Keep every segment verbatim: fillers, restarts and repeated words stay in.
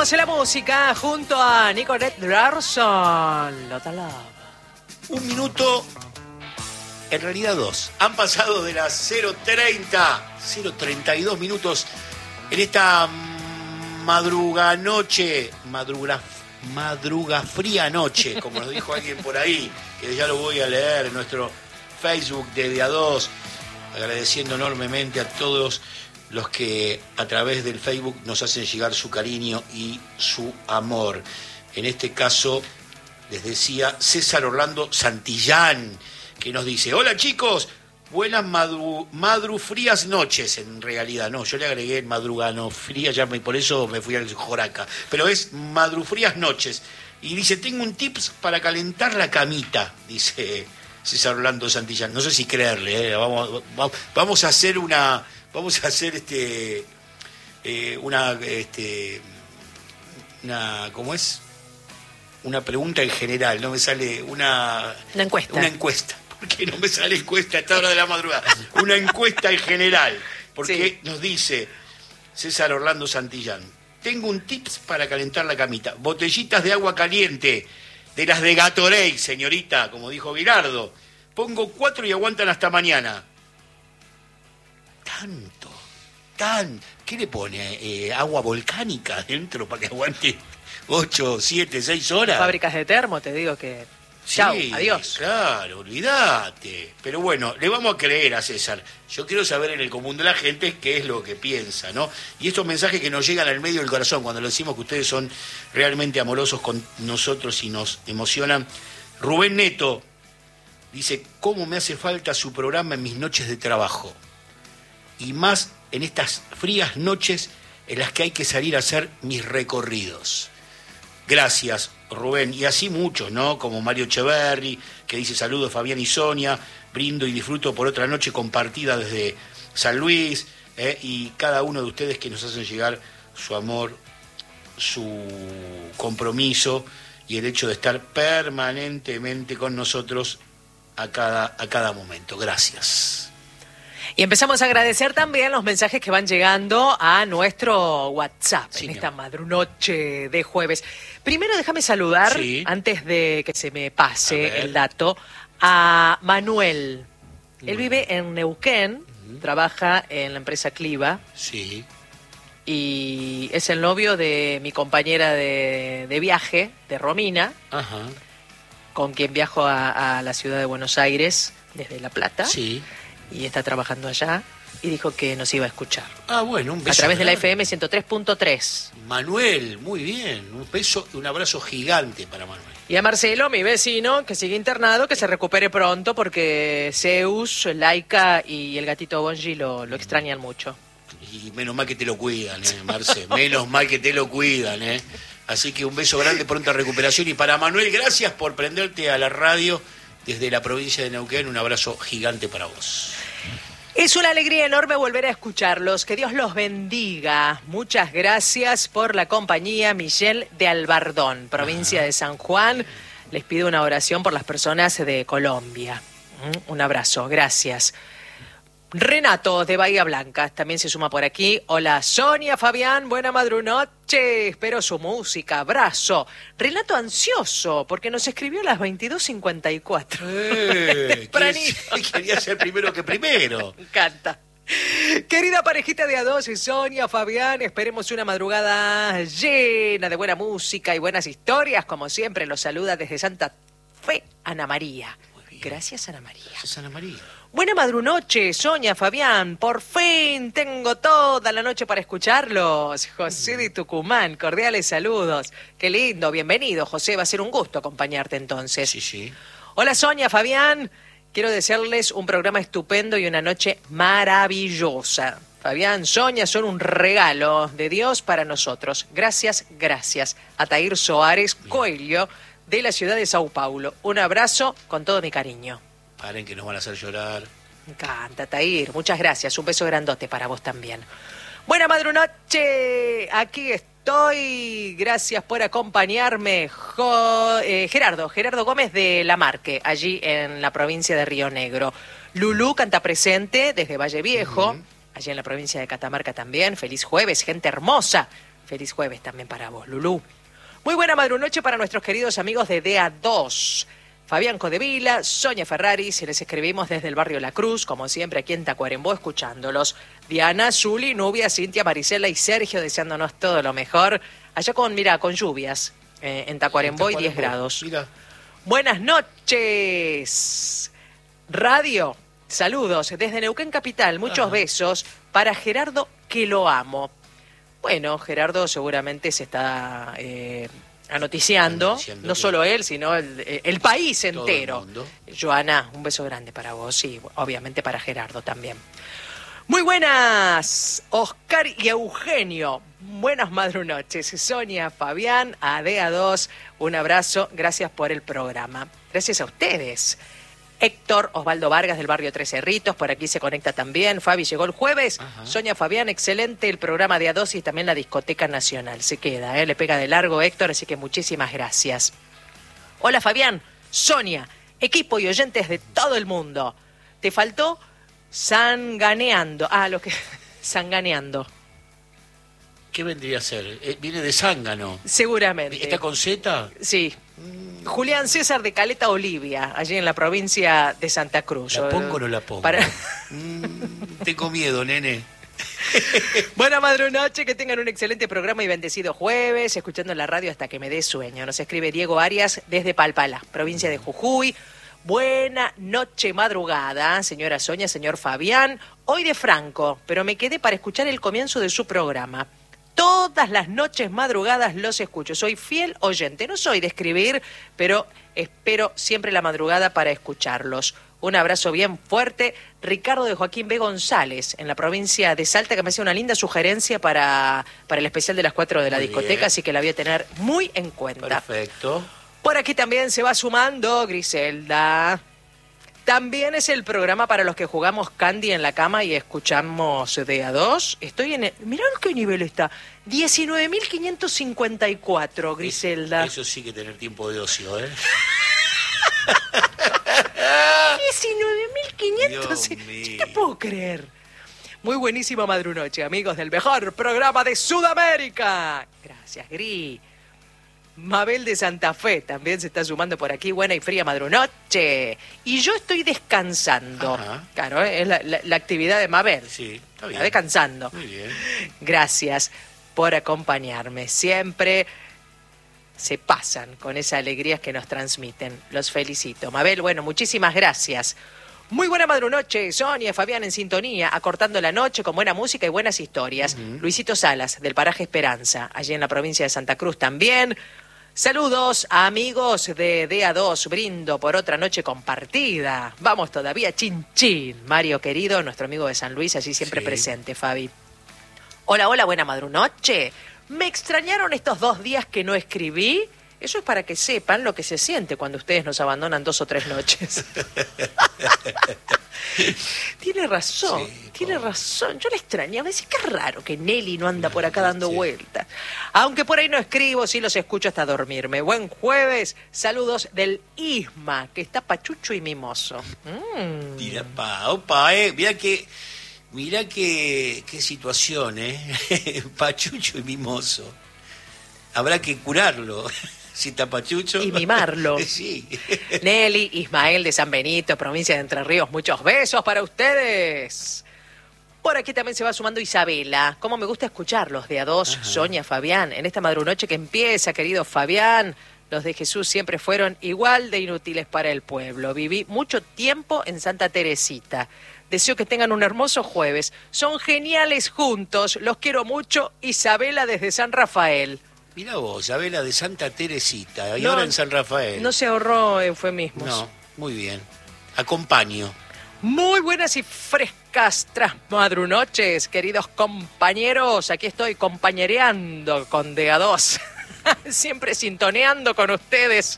Seguimos en la música junto a Nicolette Larson. Lotta Love. Un minuto, en realidad dos. Han pasado de las cero treinta, cero treinta y dos minutos en esta madruga noche, madruga, madruga fría noche, como nos dijo alguien por ahí, que ya lo voy a leer en nuestro Facebook de Día dos, agradeciendo enormemente a todos los que a través del Facebook nos hacen llegar su cariño y su amor. En este caso, les decía César Orlando Santillán, que nos dice: hola chicos, buenas madru, madrufrías noches. En realidad no, yo le agregué madrugano fría, ya me, por eso me fui al Joraca, pero es madrufrías noches. Y dice: tengo un tips para calentar la camita, dice César Orlando Santillán. No sé si creerle, ¿eh? vamos, vamos, vamos a hacer una... Vamos a hacer este eh, una este una ¿cómo es? Una pregunta en general, no me sale una una encuesta. Una encuesta, porque no me sale encuesta a esta hora de la madrugada. Una encuesta en general, porque sí. Nos dice César Orlando Santillán: tengo un tips para calentar la camita. Botellitas de agua caliente, de las de Gatorade, señorita, como dijo Virardo. Pongo cuatro y aguantan hasta mañana. Tanto, tan... ¿Qué le pone? Eh, ¿Agua volcánica dentro para que aguante ocho, siete, seis horas? Fábricas de termo, te digo que... Sí, chau, adiós. Claro, olvídate. Pero bueno, le vamos a creer a César. Yo quiero saber en el común de la gente qué es lo que piensa, ¿no? Y estos mensajes que nos llegan al medio del corazón, cuando le decimos que ustedes son realmente amorosos con nosotros y nos emocionan. Rubén Neto dice: ¿cómo me hace falta su programa en mis noches de trabajo? Y más en estas frías noches en las que hay que salir a hacer mis recorridos. Gracias, Rubén. Y así muchos, ¿no? Como Mario Echeverri, que dice: saludos Fabián y Sonia, brindo y disfruto por otra noche compartida desde San Luis, ¿eh? Y cada uno de ustedes que nos hacen llegar su amor, su compromiso y el hecho de estar permanentemente con nosotros a cada, a cada momento. Gracias. Y empezamos a agradecer también los mensajes que van llegando a nuestro WhatsApp, sí, en esta madrunoche de jueves. Primero déjame saludar, sí, antes de que se me pase el dato, a Manuel. Bueno. Él vive en Neuquén, uh-huh. trabaja en la empresa Cliva. Sí. Y es el novio de mi compañera de, de viaje, de Romina, ajá, con quien viajo a, a la ciudad de Buenos Aires desde La Plata. Sí. Y está trabajando allá y dijo que nos iba a escuchar. Ah, bueno, un beso. A través grande. de la F M ciento tres punto tres. Manuel, muy bien. Un beso y un abrazo gigante para Manuel. Y a Marcelo, mi vecino, que sigue internado, que se recupere pronto porque Zeus, Laika y el gatito Bonji lo, lo extrañan mucho. Y menos mal que te lo cuidan, ¿eh, Marce? Menos mal que te lo cuidan, ¿eh? Así que un beso grande, pronta recuperación. Y para Manuel, gracias por prenderte a la radio desde la provincia de Neuquén. Un abrazo gigante para vos. Es una alegría enorme volver a escucharlos. Que Dios los bendiga. Muchas gracias por la compañía. Michelle de Albardón, provincia de San Juan. Les pido una oración por las personas de Colombia. Un abrazo, gracias. Renato de Bahía Blanca también se suma por aquí. Hola Sonia, Fabián, buena madrunoche. Espero su música, abrazo. Renato ansioso porque nos escribió a las veintidós cincuenta y cuatro. Eh, quería ser primero que primero. Me encanta. Querida parejita de a dos, Sonia, Fabián, esperemos una madrugada llena de buena música y buenas historias. Como siempre, los saluda desde Santa Fe, Ana María. Gracias, Ana María. Gracias, Ana María. Buena madrunoche, Sonia, Fabián. Por fin tengo toda la noche para escucharlos. José de Tucumán, cordiales saludos. Qué lindo, bienvenido, José. Va a ser un gusto acompañarte entonces. Sí, sí. Hola, Sonia, Fabián. Quiero desearles un programa estupendo y una noche maravillosa. Fabián, Sonia son un regalo de Dios para nosotros. Gracias, gracias. Atair Soares Coelho, de la ciudad de Sao Paulo. Un abrazo con todo mi cariño. Paren que nos van a hacer llorar. Me encanta, Tair. Muchas gracias. Un beso grandote para vos también. Buena madrunoche. Aquí estoy. Gracias por acompañarme. Jo, eh, Gerardo, Gerardo Gómez de Lamarque, allí en la provincia de Río Negro. Lulú canta presente desde Valle Viejo, uh-huh. allí en la provincia de Catamarca también. Feliz jueves, gente hermosa. Feliz jueves también para vos, Lulú. Muy buena madrunoche para nuestros queridos amigos de D A dos. Fabián Codevila, Sonia Ferrari, se les escribimos desde el barrio La Cruz, como siempre aquí en Tacuarembó, escuchándolos. Diana, Zuli, Nubia, Cintia, Marisela y Sergio deseándonos todo lo mejor. Allá con, mira, con lluvias eh, en Tacuarembó y diez grados. Mira. Buenas noches. Radio, saludos desde Neuquén Capital, muchos Ajá. besos para Gerardo, que lo amo. Bueno, Gerardo seguramente se está eh, anoticiando, anoticiando, no solo él, sino el, el país entero. El Joana, un beso grande para vos y obviamente para Gerardo también. Muy buenas, Oscar y Eugenio. Buenas madrunoches. Sonia, Fabián, a D A dos, un abrazo. Gracias por el programa. Gracias a ustedes. Héctor Osvaldo Vargas del barrio Tres Cerritos, por aquí se conecta también. Fabi llegó el jueves. Ajá. Sonia, Fabián, excelente el programa de A dos y también la Discoteca Nacional. Se queda, ¿eh? Le pega de largo Héctor, así que muchísimas gracias. Hola Fabián, Sonia, equipo y oyentes de todo el mundo. Te faltó sanganeando. Ah, lo que... sanganeando. ¿Qué vendría a ser? Eh, ¿Viene de zángano? Seguramente. ¿Está con Z? Sí. Mm. Julián César de Caleta Olivia, allí en la provincia de Santa Cruz. ¿La pongo o no la pongo? Para... mm, tengo miedo, nene. Buena madrunoche, que tengan un excelente programa y bendecido jueves, escuchando la radio hasta que me dé sueño. Nos escribe Diego Arias desde Palpalá, provincia de Jujuy. Buena noche madrugada, señora Sonia, señor Fabián. Hoy de Franco, pero me quedé para escuchar el comienzo de su programa. Todas las noches madrugadas los escucho. Soy fiel oyente. No soy de escribir, pero espero siempre la madrugada para escucharlos. Un abrazo bien fuerte. Ricardo de Joaquín B. González, en la provincia de Salta, que me hacía una linda sugerencia para, para el especial de las cuatro de la muy discoteca, bien. Así que la voy a tener muy en cuenta. Perfecto. Por aquí también se va sumando Griselda. También es el programa para los que jugamos Candy en la cama y escuchamos D A dos. Estoy en el... Mirá qué nivel está. diecinueve mil quinientos cincuenta y cuatro, Griselda. Eso sí que tener tiempo de ocio, ¿eh? diecinueve mil quinientos. Yo te puedo creer. Muy buenísima madrunoche, amigos del mejor programa de Sudamérica. Gracias, Gris. Mabel de Santa Fe también se está sumando por aquí. Buena y fría madrunoche. Y yo estoy descansando. Ajá. Claro, ¿eh? es la, la, la actividad de Mabel. Sí, está bien. Está descansando. Muy bien. Gracias por acompañarme. Siempre se pasan con esas alegrías que nos transmiten. Los felicito. Mabel, bueno, muchísimas gracias. Muy buena madrunoche, Sonia, Fabián en sintonía, acortando la noche con buena música y buenas historias. Uh-huh. Luisito Salas, del paraje Esperanza, allí en la provincia de Santa Cruz también. Saludos a amigos de D A dos, brindo por otra noche compartida. Vamos todavía, chin chin. Mario querido, nuestro amigo de San Luis, allí siempre sí. presente, Fabi. Hola, hola, buena madrunoche. ¿Me extrañaron estos dos días que no escribí? Eso es para que sepan lo que se siente cuando ustedes nos abandonan dos o tres noches. Tiene razón, sí, tiene por... razón. Yo la extrañaba. Dice, qué raro que Nelly no anda por acá dando sí. vueltas. Aunque por ahí no escribo, sí los escucho hasta dormirme. Buen jueves. Saludos del Isma, que está pachucho y mimoso. Mm. Mira, pa, opa, eh. Mira que... Mira qué, qué situación, ¿eh? Pachucho y mimoso. Habrá que curarlo. Si está pachucho. Y mimarlo. Sí. Nelly, Ismael de San Benito, provincia de Entre Ríos. Muchos besos para ustedes. Por aquí también se va sumando Isabela. Cómo me gusta escucharlos de A dos, Ajá. Sonia, Fabián. En esta madrunoche que empieza, querido Fabián. Los de Jesús siempre fueron igual de inútiles para el pueblo. Viví mucho tiempo en Santa Teresita. Deseo que tengan un hermoso jueves. Son geniales juntos. Los quiero mucho. Isabela desde San Rafael. Mirá vos, Isabela de Santa Teresita. Y no, ahora en San Rafael. No se ahorró eufemismos. No, muy bien. Acompaño. Muy buenas y frescas trasmadrunoches, queridos compañeros. Aquí estoy compañereando con D A dos. Siempre sintoneando con ustedes.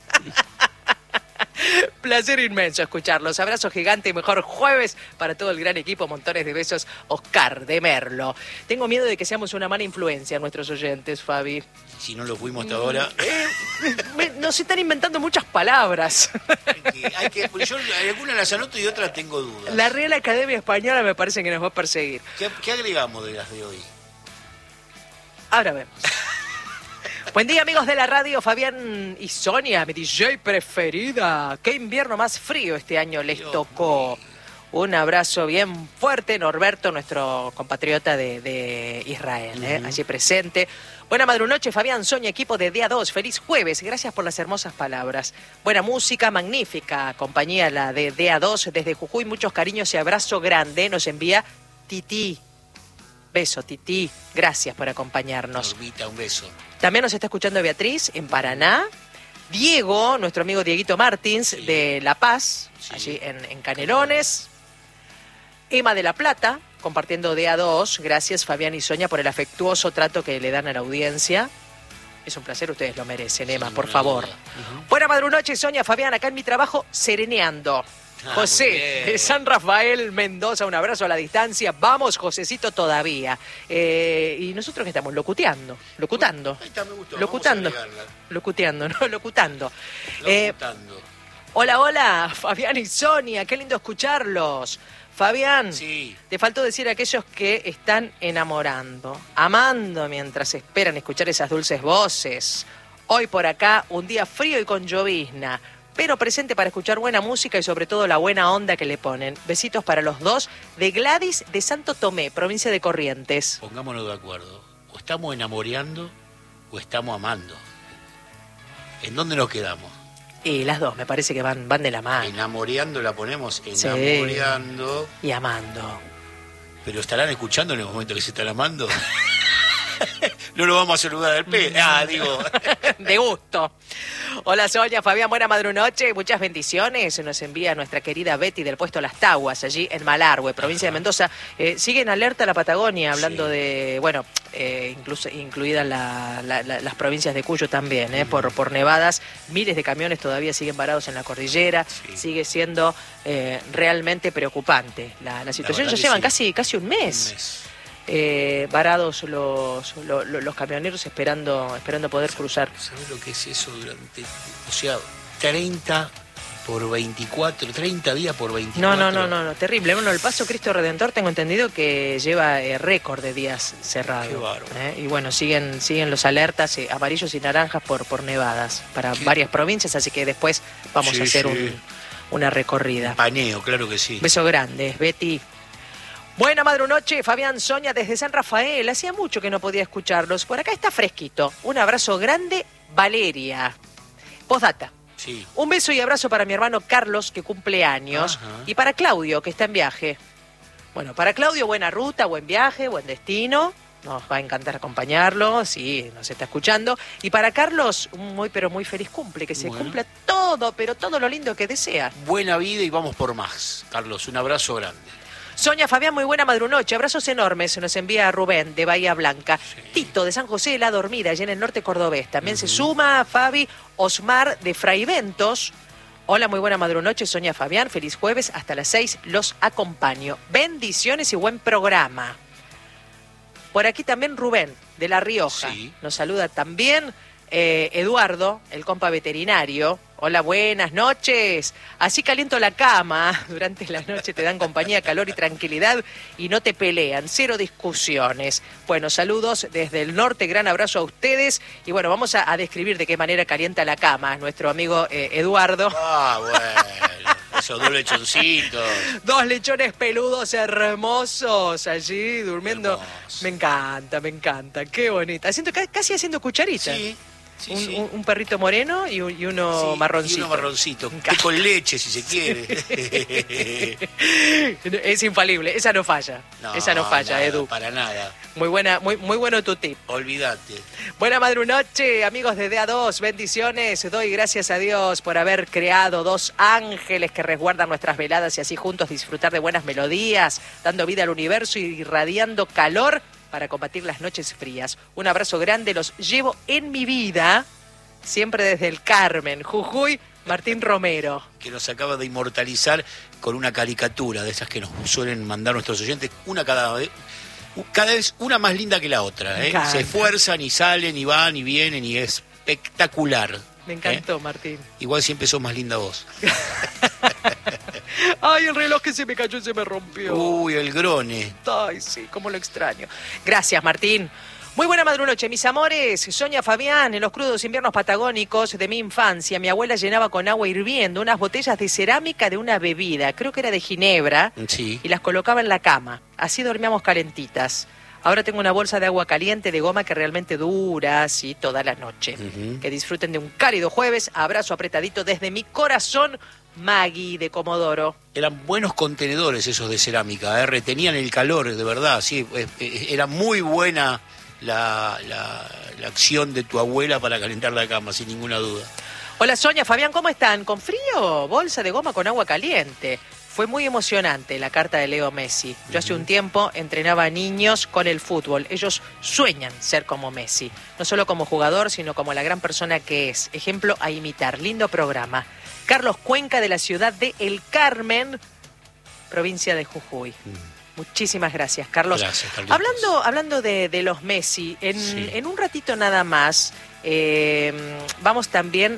Placer inmenso escucharlos. Abrazo gigante y mejor jueves para todo el gran equipo. Montones de besos. Oscar de Merlo. Tengo miedo de que seamos una mala influencia a nuestros oyentes, Fabi. Si no lo fuimos hasta ahora. Eh, me, nos están inventando muchas palabras. Hay que, hay que, yo algunas las anoto y otras tengo dudas. La Real Academia Española me parece que nos va a perseguir. ¿Qué, qué agregamos de las de hoy? Ahora vemos. Buen día, amigos de la radio. Fabián y Sonia, mi D J preferida. Qué invierno más frío este año les Dios tocó. mío. Un abrazo bien fuerte, Norberto, nuestro compatriota de, de Israel, ¿eh? Uh-huh. Allí presente. Buena madrunoche, Fabián, Sonia, equipo de Día dos. Feliz jueves, gracias por las hermosas palabras. Buena música, magnífica compañía la de Día dos. Desde Jujuy, muchos cariños y abrazo grande. Nos envía Titi. Beso, Titi. Gracias por acompañarnos. Norbita, un beso. También nos está escuchando Beatriz en Paraná. Diego, nuestro amigo Dieguito Martins, Sí. de La Paz, Sí. allí en, en Canelones. Emma de La Plata, compartiendo D A dos. Gracias, Fabián y Sonia, por el afectuoso trato que le dan a la audiencia. Es un placer, ustedes lo merecen, Emma, Sin por ninguna favor. duda. Uh-huh. Buena madrunoche, Sonia, Fabián, acá en mi trabajo, sereneando. Ah, José, muy bien. de San Rafael, Mendoza, un abrazo a la distancia. Vamos, Josecito, todavía. Eh, y nosotros que estamos locuteando, locutando. Ahí está, me gustó. Locutando. Vamos a agregarla. Locuteando, ¿no? Locutando. Eh, Locutando. hola, hola, Fabián y Sonia, qué lindo escucharlos. Fabián, Sí. te faltó decir a aquellos que están enamorando, amando mientras esperan escuchar esas dulces voces. Hoy por acá, un día frío y con llovizna, pero presente para escuchar buena música y sobre todo la buena onda que le ponen. Besitos para los dos, de Gladys de Santo Tomé, provincia de Corrientes. Pongámonos de acuerdo. O estamos enamoreando o estamos amando. ¿En dónde nos quedamos? Y las dos me parece que van, van de la mano. Enamoreando la ponemos Sí. enamoreando. Y amando. Pero estarán escuchando en el momento que se están amando. No lo vamos a saludar al pe. Ah, digo. De gusto. Hola Sonia, Fabián, buena madrunoche, muchas bendiciones. Nos envía nuestra querida Betty del puesto Las Taguas, allí en Malargüe, provincia de Mendoza. Eh, sigue en alerta la Patagonia, hablando Sí. de, bueno, eh, incluso incluidas la, la, la, las provincias de Cuyo también, eh, por, por nevadas. Miles de camiones todavía siguen varados en la cordillera. Sí. Sigue siendo eh, realmente preocupante la, la situación. La Ya verdad llevan que casi, sí. casi un mes. Un mes. Eh, varados los, los, los camioneros esperando esperando poder cruzar. ¿Sabes lo que es eso durante, o sea, treinta por veinticuatro, treinta días por veinticuatro? No, no, no, no, no, terrible. Bueno, el Paso Cristo Redentor tengo entendido que lleva eh, récord de días cerrado. Qué bárbaro. ¿eh? Y bueno, siguen siguen los alertas eh, amarillos y naranjas por, por nevadas para Qué- varias provincias, así que después vamos Sí, a hacer sí. un, una recorrida. Paneo, claro que sí. Beso grande, Betty. Buena madrunoche, Fabián, Sonia, desde San Rafael. Hacía mucho que no podía escucharlos. Por acá está fresquito. Un abrazo grande, Valeria. Postdata. Sí. Un beso y abrazo para mi hermano Carlos, que cumple años, Ajá. y para Claudio, que está en viaje. Bueno, para Claudio, buena ruta, buen viaje, buen destino. Nos va a encantar acompañarlo, sí, nos está escuchando. Y para Carlos, un muy, pero muy feliz cumple, que se Bueno. cumpla todo, pero todo lo lindo que desea. Buena vida y vamos por más. Carlos, un abrazo grande. Sonia, Fabián, muy buena madrunoche. Abrazos enormes. Se nos envía a Rubén, de Bahía Blanca. Sí. Tito, de San José de la Dormida, allá en el norte cordobés. También se suma a Fabi Osmar, de Fraiventos. Hola, muy buena madrunoche, Sonia, Fabián. Feliz jueves. Hasta las seis los acompaño. Bendiciones y buen programa. Por aquí también Rubén, de La Rioja. Sí. Nos saluda también eh, Eduardo, el compa veterinario. Hola, buenas noches. Así caliento la cama. Durante la noche te dan compañía, calor y tranquilidad y no te pelean. Cero discusiones. Bueno, saludos desde el norte. Gran abrazo a ustedes. Y bueno, vamos a, a describir de qué manera calienta la cama nuestro amigo eh, Eduardo. Ah, bueno. Esos dos lechoncitos. Dos lechones peludos hermosos allí durmiendo. Hermoso. Me encanta, me encanta. Qué bonita. Haciendo, ca- casi haciendo cucharita. Sí, sí, un, sí. un- un perrito moreno y, un- y uno Sí, marroncito. Y uno marroncito. Me encanta. Té con leche, si se quiere. Es infalible, esa no falla. esa no falla, nada, Edu. Para nada. Muy buena, muy, muy bueno tu tip. Olvídate. Buena madrunoche, amigos de D A dos, bendiciones. Doy gracias a Dios por haber creado dos ángeles que resguardan nuestras veladas y así juntos disfrutar de buenas melodías, dando vida al universo y irradiando calor para combatir las noches frías. Un abrazo grande, los llevo en mi vida, siempre desde el Carmen, Jujuy, Martín Romero. Que nos acaba de inmortalizar con una caricatura de esas que nos suelen mandar nuestros oyentes, una cada vez, cada vez una más linda que la otra. Me ¿eh? encanta. Se esfuerzan y salen y van y vienen y es espectacular. Me ¿eh? encantó, Martín. Igual siempre sos más linda vos. Ay, el reloj que se me cayó y se me rompió. Uy, el grone. Ay, sí, cómo lo extraño. Gracias, Martín. Muy buena madrunoche, mis amores. Sonia Fabián, en los crudos inviernos patagónicos de mi infancia, mi abuela llenaba con agua hirviendo unas botellas de cerámica de una bebida, creo que era de ginebra, Sí. y las colocaba en la cama. Así dormíamos calentitas. Ahora tengo una bolsa de agua caliente de goma que realmente dura así toda la noche. Uh-huh. Que disfruten de un cálido jueves. Abrazo apretadito desde mi corazón, Maggie de Comodoro. Eran buenos contenedores esos de cerámica, ¿eh? Retenían el calor, de verdad, sí. Eh, eh, Era muy buena la, la, la acción de tu abuela para calentar la cama, sin ninguna duda. Hola Sonia, Fabián, ¿cómo están? ¿Con frío? Bolsa de goma con agua caliente. Fue muy emocionante la carta de Leo Messi. Yo hace un tiempo entrenaba a niños con el fútbol. Ellos sueñan ser como Messi. No solo como jugador, sino como la gran persona que es. Ejemplo a imitar. Lindo programa. Carlos Cuenca, de la ciudad de El Carmen, provincia de Jujuy. Mm. Muchísimas gracias, Carlos. Gracias, Carlitos. Hablando, hablando de, de los Messi, en, sí. en un ratito nada más, eh, vamos también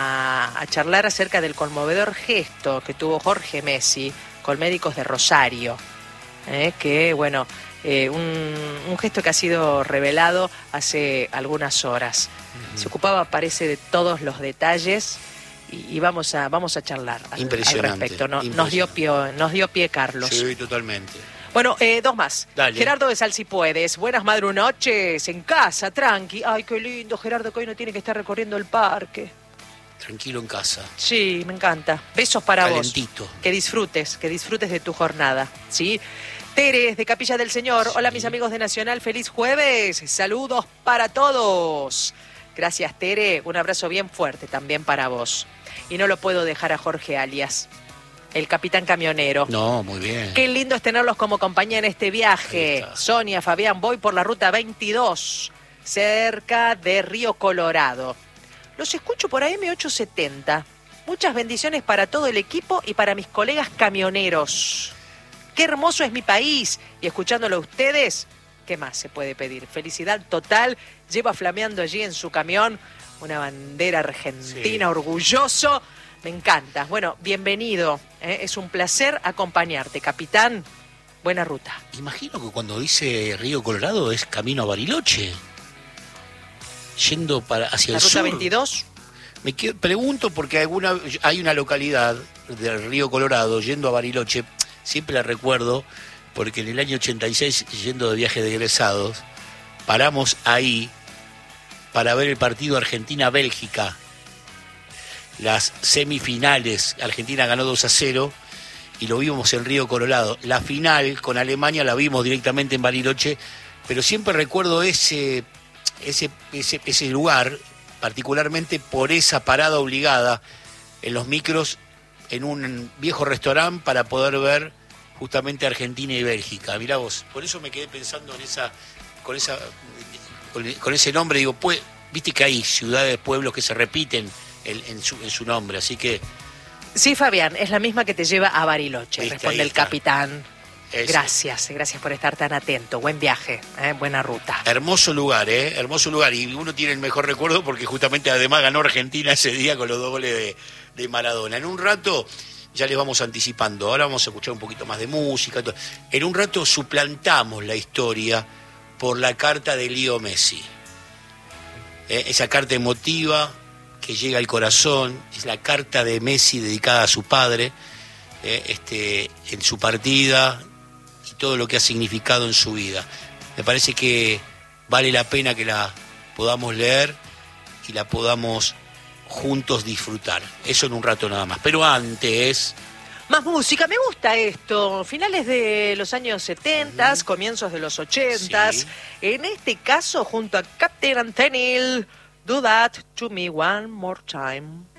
a, a charlar acerca del conmovedor gesto que tuvo Jorge Messi con médicos de Rosario. Eh, que, bueno, eh, un, un gesto que ha sido revelado hace algunas horas. Uh-huh. Se ocupaba, parece, de todos los detalles. Y vamos a vamos a charlar al, al respecto. ¿No? Nos dio pie, nos dio pie Carlos. Sí, totalmente. Bueno, eh, dos más. Dale. Gerardo de Sal, si puedes. Buenas madrunoches, en casa, tranqui. Ay, qué lindo, Gerardo, que hoy no tiene que estar recorriendo el parque. Tranquilo en casa. Sí, me encanta. Besos para Calentito. vos. Que disfrutes, que disfrutes de tu jornada, ¿sí? Teres, de Capilla del Señor. Sí. Hola, mis amigos de Nacional, feliz jueves. Saludos para todos. Gracias, Tere. Un abrazo bien fuerte también para vos. Y no lo puedo dejar a Jorge Alias, el capitán camionero. No, muy bien. Qué lindo es tenerlos como compañía en este viaje. Sonia, Fabián, voy por la ruta veintidós, cerca de Río Colorado. Los escucho por A M ochocientos setenta. Muchas bendiciones para todo el equipo y para mis colegas camioneros. Qué hermoso es mi país. Y escuchándolo a ustedes, ¿qué más se puede pedir? Felicidad total. Lleva flameando allí en su camión una bandera argentina, sí. Orgulloso. Me encanta. Bueno, bienvenido. ¿eh? Es un placer acompañarte, capitán. Buena ruta. Imagino que cuando dice Río Colorado es camino a Bariloche. Yendo para hacia ¿La el ruta sur. veintidós? Me quedo, pregunto porque alguna, hay una localidad del Río Colorado yendo a Bariloche. Siempre la recuerdo porque en el año ochenta y seis, yendo de viaje de egresados, paramos ahí para ver el partido Argentina-Bélgica. Las semifinales, Argentina ganó dos a cero y lo vimos en Río Colorado. La final con Alemania la vimos directamente en Bariloche, pero siempre recuerdo ese, ese, ese, ese lugar, particularmente por esa parada obligada en los micros, en un viejo restaurante para poder ver justamente Argentina y Bélgica. Mirá vos, por eso me quedé pensando en esa, con esa... con ese nombre, digo, pues, viste que hay ciudades, pueblos que se repiten en, en, su, en su nombre, así que... Sí, Fabián, es la misma que te lleva a Bariloche, ¿Viste? responde el capitán. Ese. Gracias, gracias por estar tan atento. Buen viaje, ¿eh? Buena ruta. Hermoso lugar, ¿eh? Hermoso lugar, y uno tiene el mejor recuerdo porque justamente además ganó Argentina ese día con los dos goles de, de Maradona. En un rato... ya les vamos anticipando, ahora vamos a escuchar un poquito más de música. En un rato suplantamos la historia por la carta de Leo Messi. Eh, esa carta emotiva que llega al corazón, es la carta de Messi dedicada a su padre, eh, este, en su partida y todo lo que ha significado en su vida. Me parece que vale la pena que la podamos leer y la podamos juntos disfrutar. Eso en un rato nada más. Pero antes... Más música, me gusta esto. Finales de los años setenta, uh-huh. Comienzos de los ochenta. Sí. En este caso, junto a Captain Antenil, Do That to Me One More Time.